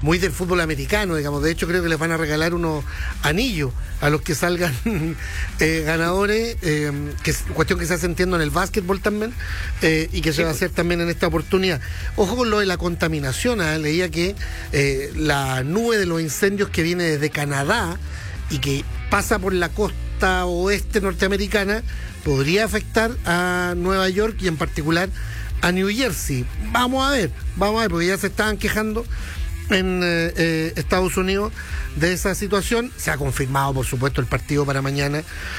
muy del fútbol americano, digamos. De hecho, creo que les van a regalar unos anillos a los que salgan ganadores, que es cuestión que se hace, entiendo, en el básquetbol también, y que se va a hacer también en esta oportunidad. Ojo con lo de la contaminación, leía que la nube de los incendios que viene desde Canadá y que pasa por la costa oeste norteamericana podría afectar a Nueva York y en particular a New Jersey. Vamos a ver, porque ya se estaban quejando en Estados Unidos de esa situación. Se ha confirmado, por supuesto, el partido para mañana.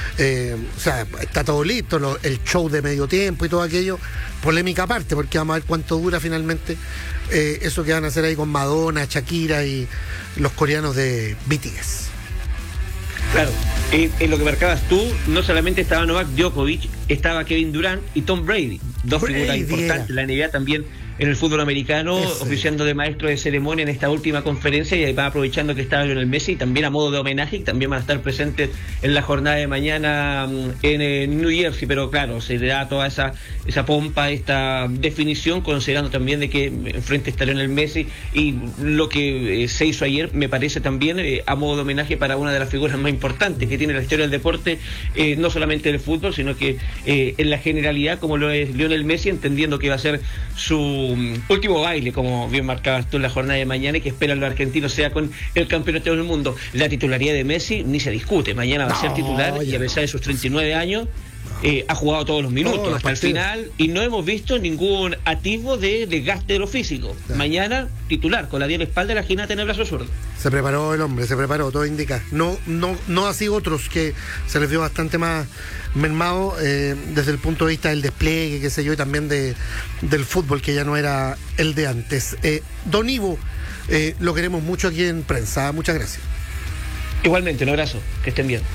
O sea, está todo listo, el show de medio tiempo y todo aquello. Polémica aparte, porque vamos a ver cuánto dura finalmente eso que van a hacer ahí con Madonna, Shakira y los coreanos de BTS. Claro, en lo que marcabas tú, no solamente estaba Novak Djokovic, estaba Kevin Durant y Tom Brady, dos figuras importantes, la NBA también en el fútbol americano, oficiando de maestro de ceremonia en esta última conferencia, y además aprovechando que estaba Lionel Messi, también a modo de homenaje, y también van a estar presentes en la jornada de mañana en New Jersey. Pero claro, se le da toda esa pompa, esta definición, considerando también de que enfrente está Lionel Messi, y lo que se hizo ayer me parece también a modo de homenaje para una de las figuras más importantes que tiene la historia del deporte, no solamente del fútbol, sino que en la generalidad, como lo es Lionel Messi, entendiendo que va a ser su último baile, como bien marcabas tú en la jornada de mañana, y que esperan los argentinos sea con el campeonato del mundo. La titularidad de Messi ni se discute, mañana va a ser titular, y a pesar de sus 39 años ha jugado todos los minutos hasta el final, y no hemos visto ningún atisbo de desgaste de lo físico. Mañana titular, con la 10 a la espalda, la ginata en el brazo zurdo. Se preparó el hombre, todo indica. No así otros que se les vio bastante más mermado desde el punto de vista del despliegue, qué sé yo, y también del fútbol, que ya no era el de antes. Don Ivo, lo queremos mucho aquí en Prensa. Muchas gracias. Igualmente, un abrazo, que estén bien.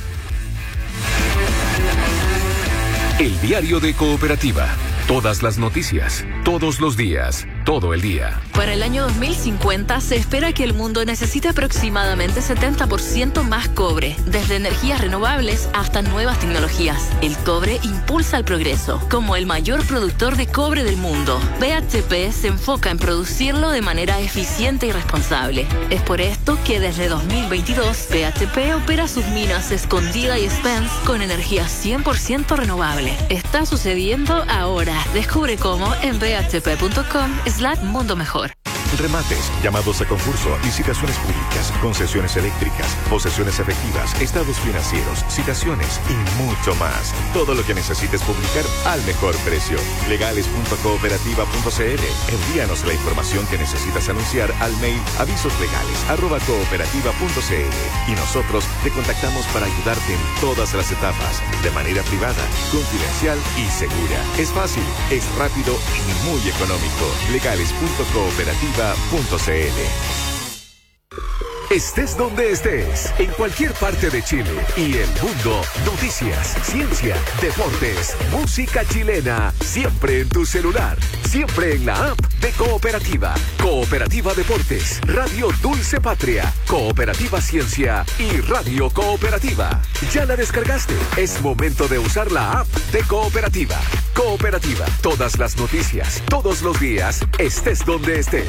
El diario de Cooperativa. Todas las noticias, todos los días, todo el día. Para el año 2050 se espera que el mundo necesite aproximadamente 70% más cobre, desde energías renovables hasta nuevas tecnologías. El cobre impulsa el progreso. Como el mayor productor de cobre del mundo, BHP se enfoca en producirlo de manera eficiente y responsable. Es por esto que desde 2022 BHP opera sus minas Escondida y Spence con energía 100% renovable. Está sucediendo ahora. Descubre cómo en bhp.com/mundo mejor. Remates, llamados a concurso, licitaciones públicas, concesiones eléctricas, posesiones efectivas, estados financieros, citaciones y mucho más. Todo lo que necesites publicar al mejor precio. Legales.cooperativa.cl. Envíanos la información que necesitas anunciar al mail avisoslegales@cooperativa.cl y nosotros te contactamos para ayudarte en todas las etapas, de manera privada, confidencial y segura. Es fácil, es rápido y muy económico. Legales.cooperativa.cl. Estés donde estés, en cualquier parte de Chile y el mundo, noticias, ciencia, deportes, música chilena, siempre en tu celular, siempre en la app de Cooperativa. Cooperativa Deportes, Radio Dulce Patria, Cooperativa Ciencia y Radio Cooperativa. ¿Ya la descargaste? Es momento de usar la app de Cooperativa. Cooperativa, todas las noticias, todos los días, estés donde estés.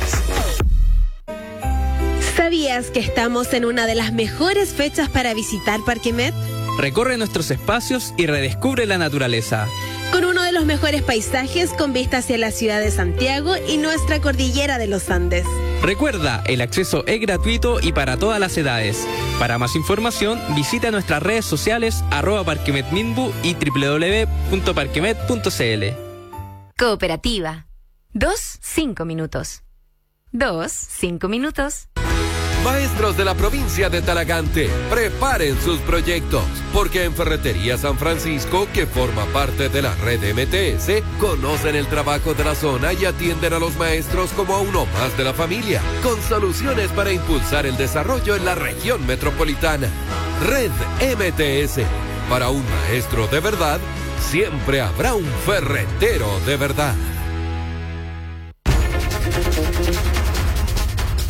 ¿Sabías que estamos en una de las mejores fechas para visitar Parque Met? Recorre nuestros espacios y redescubre la naturaleza. Con uno de los mejores paisajes con vista hacia la ciudad de Santiago y nuestra cordillera de los Andes. Recuerda, el acceso es gratuito y para todas las edades. Para más información, visita nuestras redes sociales @parquemetminbu y www.parquemet.cl. Cooperativa. 5 minutos. 5 minutos. Maestros de la provincia de Talagante, preparen sus proyectos, porque en Ferretería San Francisco, que forma parte de la red MTS, conocen el trabajo de la zona y atienden a los maestros como a uno más de la familia, con soluciones para impulsar el desarrollo en la región metropolitana. Red MTS, para un maestro de verdad, siempre habrá un ferretero de verdad.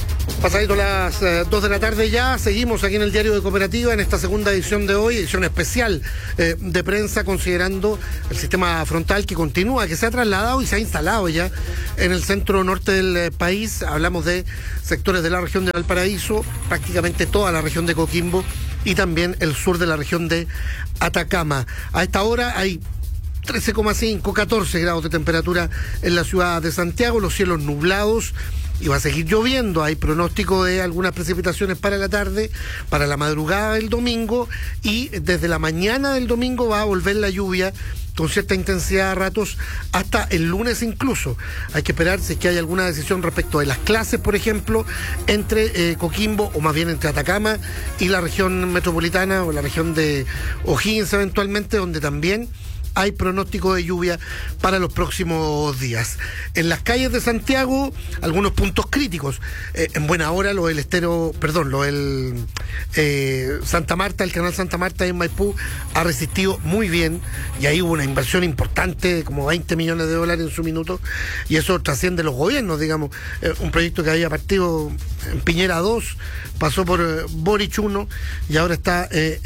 Pasadito las 2 de la tarde ya, seguimos aquí en el Diario de Cooperativa en esta segunda edición de hoy, edición especial de prensa considerando el sistema frontal que continúa, que se ha trasladado y se ha instalado ya en el centro norte del país. Hablamos de sectores de la región de Valparaíso, prácticamente toda la región de Coquimbo y también el sur de la región de Atacama. A esta hora hay 13,5, 14 grados de temperatura en la ciudad de Santiago, los cielos nublados. Y va a seguir lloviendo, hay pronóstico de algunas precipitaciones para la tarde, para la madrugada del domingo, y desde la mañana del domingo va a volver la lluvia con cierta intensidad a ratos hasta el lunes incluso. Hay que esperar si es que hay alguna decisión respecto de las clases, por ejemplo, entre Coquimbo, o más bien entre Atacama y la región metropolitana o la región de O'Higgins eventualmente, donde también hay pronóstico de lluvia para los próximos días. En las calles de Santiago, algunos puntos críticos. En buena hora, lo del Santa Marta, el canal Santa Marta en Maipú, ha resistido muy bien, y ahí hubo una inversión importante de como 20 millones de dólares en su minuto, y eso trasciende los gobiernos, digamos. Un proyecto que había partido en Piñera 2, pasó por Boric 1, y ahora está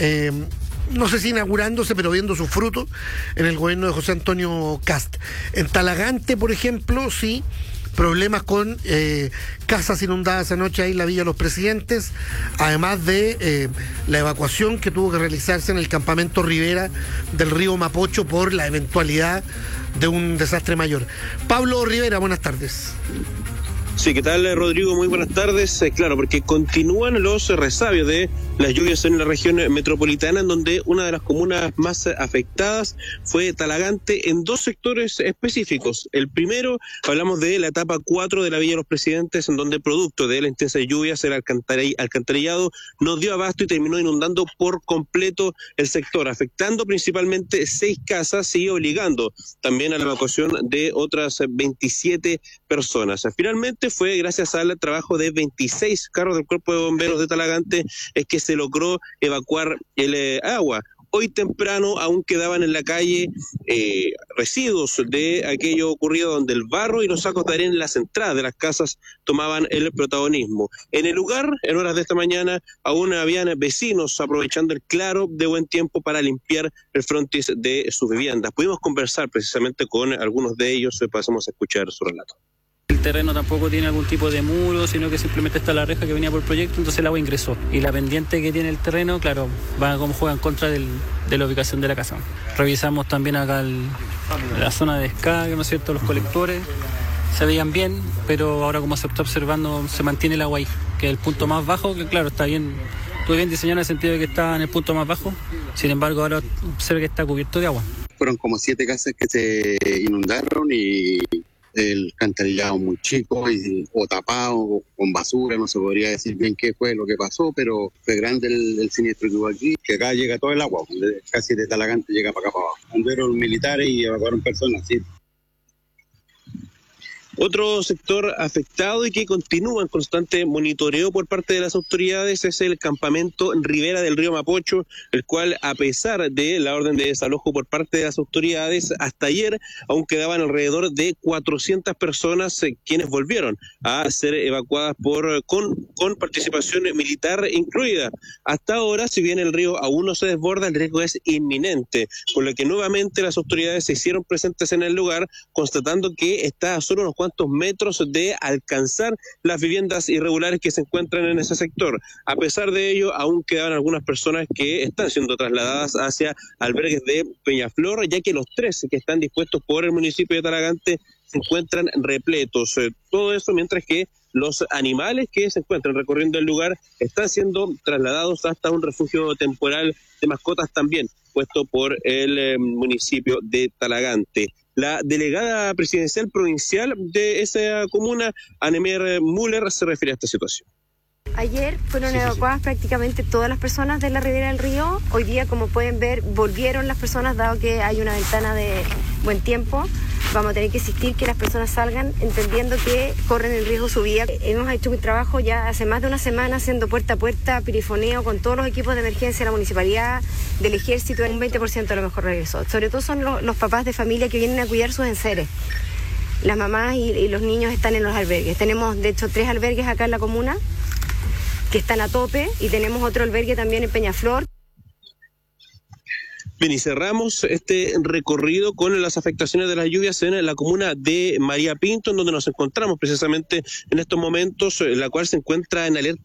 no sé si inaugurándose, pero viendo sus frutos en el gobierno de José Antonio Kast. En Talagante, por ejemplo, sí, problemas con casas inundadas anoche ahí en la Villa Los Presidentes, además de la evacuación que tuvo que realizarse en el campamento Rivera del río Mapocho por la eventualidad de un desastre mayor. Pablo Rivera, buenas tardes. Sí, ¿qué tal, Rodrigo? Muy buenas tardes. Claro, porque continúan los resabios de las lluvias en la región metropolitana, en donde una de las comunas más afectadas fue Talagante en dos sectores específicos. El primero, hablamos de la etapa 4 de la Villa de los Presidentes, en donde producto de la intensa lluvias el alcantarillado no dio abasto y terminó inundando por completo el sector, afectando principalmente 6 casas y obligando también a la evacuación de otras 27 personas. Finalmente fue gracias al trabajo de 26 carros del Cuerpo de Bomberos de Talagante es que se logró evacuar el agua. Hoy temprano aún quedaban en la calle residuos de aquello ocurrido, donde el barro y los sacos de arena en las entradas de las casas tomaban el protagonismo. En el lugar, en horas de esta mañana, aún habían vecinos aprovechando el claro de buen tiempo para limpiar el frontis de sus viviendas. Pudimos conversar precisamente con algunos de ellos, pasamos a escuchar su relato. El terreno tampoco tiene algún tipo de muro, sino que simplemente está la reja que venía por proyecto, entonces el agua ingresó. Y la pendiente que tiene el terreno, claro, va como juega en contra de la ubicación de la casa. Revisamos también acá la zona de descarga, ¿no es cierto? Los colectores se veían bien, pero ahora, como se está observando, se mantiene el agua ahí, que es el punto más bajo, que claro, está bien, estuvo bien diseñado en el sentido de que está en el punto más bajo. Sin embargo, ahora observa que está cubierto de agua. Fueron como 7 casas que se inundaron y el alcantarillado muy chico o tapado con basura, no se podría decir bien qué fue lo que pasó, pero fue grande el siniestro que hubo aquí, que acá llega todo el agua, casi de Talagante llega para acá para abajo. Bomberos militares y evacuaron personas, sí. Otro sector afectado y que continúa en constante monitoreo por parte de las autoridades es el campamento Rivera del río Mapocho, el cual, a pesar de la orden de desalojo por parte de las autoridades, hasta ayer aún quedaban alrededor de 400 personas quienes volvieron a ser evacuadas con participación militar incluida. Hasta ahora, si bien el río aún no se desborda, el riesgo es inminente, por lo que nuevamente las autoridades se hicieron presentes en el lugar, constatando que está a solo unos cuantos metros de alcanzar las viviendas irregulares que se encuentran en ese sector. A pesar de ello, aún quedan algunas personas que están siendo trasladadas hacia albergues de Peñaflor, ya que los 13 que están dispuestos por el municipio de Talagante se encuentran repletos. Todo eso mientras que los animales que se encuentran recorriendo el lugar están siendo trasladados hasta un refugio temporal de mascotas también puesto por el municipio de Talagante. La delegada presidencial provincial de esa comuna, Annemie Müller, se refiere a esta situación. Ayer fueron evacuadas prácticamente todas las personas de la ribera del río. Hoy día, como pueden ver, volvieron las personas, dado que hay una ventana de buen tiempo. Vamos a tener que insistir que las personas salgan, entendiendo que corren el riesgo su vida. Hemos hecho un trabajo ya hace más de una semana haciendo puerta a puerta, pirifoneo con todos los equipos de emergencia de la municipalidad, del ejército. Un 20% a lo mejor regresó. Sobre todo son los papás de familia que vienen a cuidar sus enseres. Las mamás y los niños están en los albergues. Tenemos, de hecho, 3 albergues acá en la comuna, que están a tope, y tenemos otro albergue también en Peñaflor. Bien, y cerramos este recorrido con las afectaciones de las lluvias en la comuna de María Pinto, en donde nos encontramos precisamente en estos momentos, la cual se encuentra en alerta